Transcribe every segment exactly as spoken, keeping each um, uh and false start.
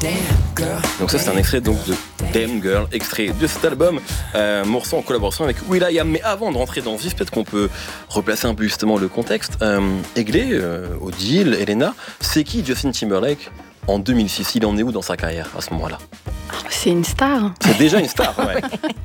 Donc ça c'est un extrait donc de Damn Girl, extrait de cet album, euh, morceau en collaboration avec will.i.am. Mais avant de rentrer dans le vif, peut-être qu'on peut replacer un peu justement le contexte. Euh, Eglé, euh, Odile, Elena, c'est qui Justin Timberlake en deux mille six? Il en est où dans sa carrière à ce moment-là? C'est une star. C'est déjà une star, ouais.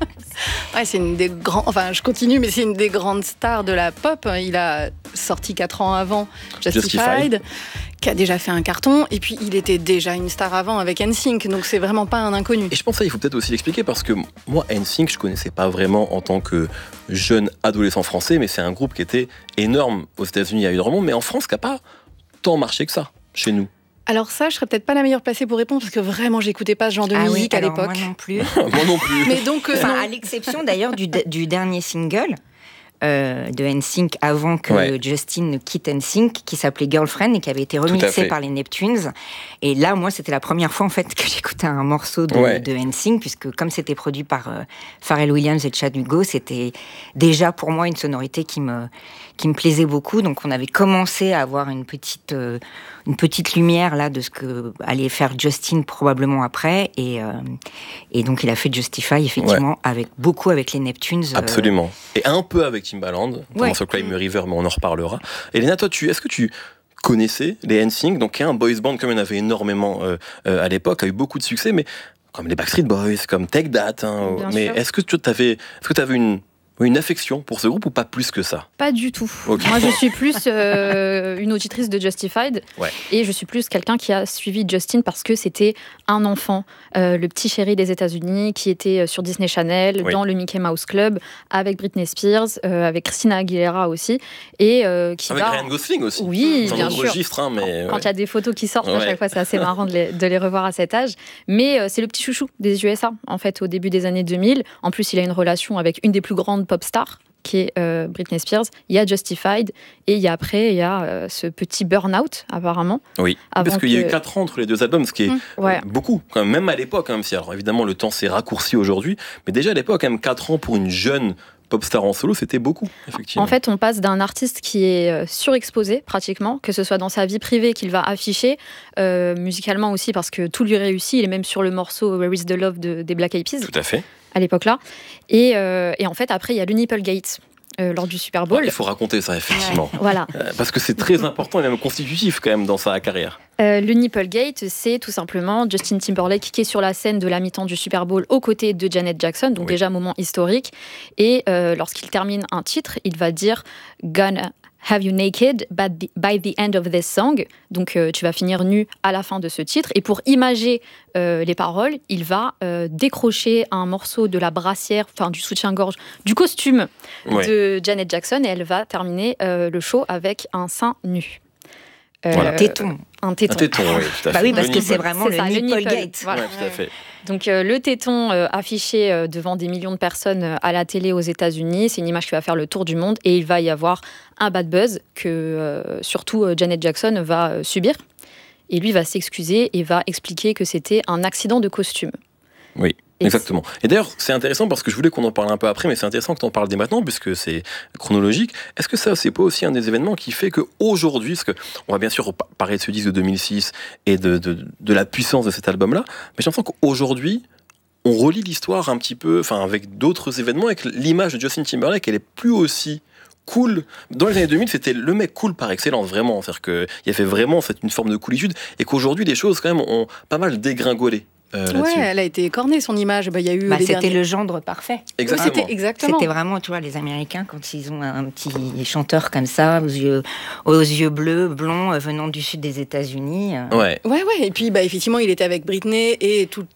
Ouais, c'est une des grands. Enfin, je continue, mais c'est une des grandes stars de la pop. Il a sorti quatre ans avant Justified, Justified, qui a déjà fait un carton. Et puis, il était déjà une star avant avec N Sync. Donc, c'est vraiment pas un inconnu. Et je pense qu'il faut peut-être aussi l'expliquer parce que moi, N Sync, je connaissais pas vraiment en tant que jeune adolescent français, mais c'est un groupe qui était énorme aux États-Unis, à énormément, mais en France, qui a pas tant marché que ça chez nous. Alors ça, je serais peut-être pas la meilleure placée pour répondre parce que vraiment, j'écoutais pas ce genre de ah musique oui, à l'époque. Moi non plus. Moi non plus. Mais donc, euh, enfin, à l'exception d'ailleurs du, du dernier single euh, de N Sync avant que ouais. Justin ne quitte N Sync, qui s'appelait Girlfriend et qui avait été remixé par les Neptunes. Et là, moi, c'était la première fois en fait que j'écoutais un morceau de, ouais. de N Sync, puisque comme c'était produit par euh, Pharrell Williams et Chad Hugo, c'était déjà pour moi une sonorité qui me qui me plaisait beaucoup. Donc, on avait commencé à avoir une petite euh, une petite lumière là de ce que allait faire Justin probablement après. Et euh, et donc, il a fait Justify effectivement ouais. avec beaucoup avec les Neptunes. Euh... Absolument. Et un peu avec Timbaland, ouais. sur Climb River, mais on en reparlera. Elena, toi, tu est-ce que tu connaissais les N Sync, donc qui est un boys band comme il y en avait énormément euh, euh, à l'époque, a eu beaucoup de succès, mais comme les Backstreet Boys, comme Take That. Hein, mais sûr. est-ce que tu avais, est-ce que tu avais une une affection pour ce groupe ou pas plus que ça? Pas du tout. Okay. Moi, je suis plus euh, une auditrice de Justified ouais. et je suis plus quelqu'un qui a suivi Justin parce que c'était un enfant, euh, le petit chéri des États-Unis qui était sur Disney Channel, oui. dans le Mickey Mouse Club, avec Britney Spears, euh, avec Christina Aguilera aussi. Et, euh, qui avec va... Ryan Gosling aussi. Oui, dans bien sûr. Registre, hein, mais quand il ouais. y a des photos qui sortent, ouais. à chaque fois, c'est assez marrant de les, de les revoir à cet âge. Mais euh, c'est le petit chouchou des U S A, en fait, au début des années deux mille. En plus, il a une relation avec une des plus grandes pop stars, qui est euh, Britney Spears. Il y a Justified et il y a après il y a euh, ce petit burn-out apparemment. Oui, parce qu'il que... y a eu quatre ans entre les deux albums, ce qui est mmh, ouais. beaucoup, quand même, même à l'époque, hein, même si alors évidemment le temps s'est raccourci aujourd'hui, mais déjà à l'époque, quand même quatre ans pour une jeune pop star en solo, c'était beaucoup, effectivement. En fait, on passe d'un artiste qui est surexposé, pratiquement, que ce soit dans sa vie privée qu'il va afficher, euh, musicalement aussi, parce que tout lui réussit. Il est même sur le morceau Where is the Love de, des Black Eyed Peas. Tout à fait. À l'époque-là. Et, euh, et en fait, après, il y a le Nipplegate. Euh, lors du Super Bowl. Il faut raconter ça, effectivement. Ouais, voilà. Euh, parce que c'est très important et même constitutif, quand même, dans sa carrière. Euh, le Nipplegate, c'est tout simplement Justin Timberlake qui est sur la scène de la mi-temps du Super Bowl aux côtés de Janet Jackson, donc oui. déjà moment historique. Et euh, lorsqu'il termine un titre, il va dire « Gonna have you naked by the, by the end of this song ». Donc euh, tu vas finir nu à la fin de ce titre. Et pour imager euh, les paroles, il va euh, décrocher un morceau de la brassière, enfin du soutien-gorge, du costume ouais. de Janet Jackson, et elle va terminer euh, le show avec un sein nu. Euh, voilà. téton. Un téton. Un téton, oui, tout à fait. Bah oui, parce le que nipple. c'est vraiment c'est c'est le Nipplegate. Voilà. Ouais, tout à fait. Donc euh, le téton euh, affiché euh, devant des millions de personnes euh, à la télé aux États-Unis, c'est une image qui va faire le tour du monde et il va y avoir un bad buzz que euh, surtout euh, Janet Jackson va euh, subir. Et lui va s'excuser et va expliquer que c'était un accident de costume. Oui. Et Exactement. Et d'ailleurs, c'est intéressant parce que je voulais qu'on en parle un peu après, mais c'est intéressant que tu en parles dès maintenant puisque c'est chronologique. Est-ce que ça, c'est pas aussi un des événements qui fait qu'aujourd'hui, parce qu'on va bien sûr parler de ce disque de deux mille six et de, de, de la puissance de cet album-là, mais j'ai l'impression qu'aujourd'hui, on relit l'histoire un petit peu, enfin avec d'autres événements, et que l'image de Justin Timberlake, elle est plus aussi cool. Dans les années deux mille, c'était le mec cool par excellence, vraiment. C'est-à-dire qu'il y avait vraiment cette, une forme de coolitude, et qu'aujourd'hui, les choses, quand même, ont pas mal dégringolé. Euh, ouais, elle a été écornée, son image. Bah, y a eu bah, les c'était derniers... le gendre parfait. Exactement. Oui, c'était, exactement. C'était vraiment, tu vois, les Américains, quand ils ont un petit chanteur comme ça, aux yeux, aux yeux bleus, blonds, euh, venant du sud des États-Unis. Euh... Ouais. Ouais, ouais. Et puis, bah, effectivement, il était avec Britney et tout,